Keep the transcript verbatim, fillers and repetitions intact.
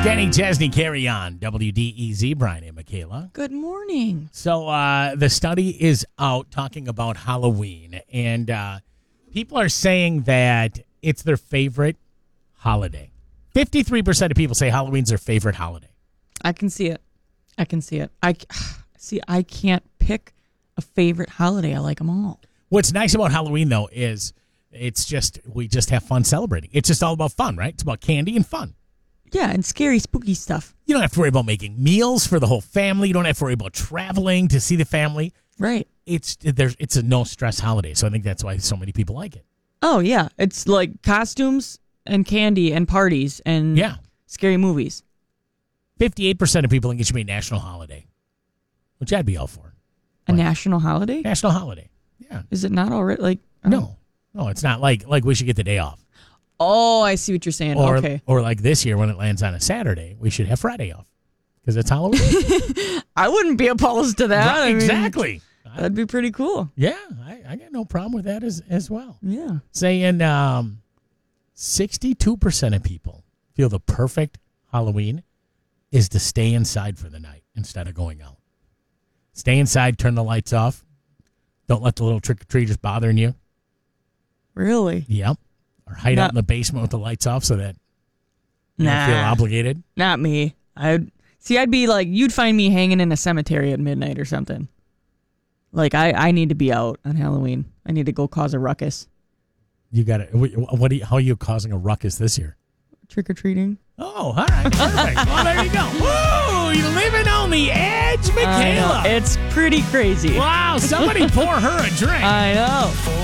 Kenny Chesney, carry on. W D E Z, Brian and Michaela. Good morning. So uh, the study is out talking about Halloween, and uh, people are saying that it's their favorite holiday. fifty-three percent of people say Halloween's their favorite holiday. I can see it. I can see it. I see. I can't pick a favorite holiday. I like them all. What's nice about Halloween, though, is it's just we just have fun celebrating. It's just all about fun, right? It's about candy and fun. Yeah, and scary, spooky stuff. You don't have to worry about making meals for the whole family. You don't have to worry about traveling to see the family. Right. It's there's it's a no stress holiday, so I think that's why so many people like it. Oh yeah, it's like costumes and candy and parties and yeah. scary movies. Fifty-eight percent of people think it should be a national holiday, which I'd be all for. A like, national holiday? National holiday. Yeah. Is it not already like? Oh. No, no, it's not like like we should get the day off. Oh, I see what you're saying. Or, okay. Or like this year when it lands on a Saturday, we should have Friday off because it's Halloween. I wouldn't be opposed to that. Right, I mean, exactly. That'd be pretty cool. Yeah, I, I got no problem with that as as well. Yeah. Saying um, sixty-two percent of people feel the perfect Halloween is to stay inside for the night instead of going out. Stay inside, turn the lights off. Don't let the little trick-or-treaters bothering you. Really? Yep. Or hide Not, out in the basement with the lights off so that you nah, don't feel obligated. Not me. I'd see. I'd be like, you'd find me hanging in a cemetery at midnight or something. Like I, I need to be out on Halloween. I need to go cause a ruckus. You got it. What? Are you, how are you causing a ruckus this year? Trick or treating. Oh, all right, perfect. Well, there you go. Woo! You're living on the edge, Michaela. It's pretty crazy. Wow! Somebody pour her a drink. I know.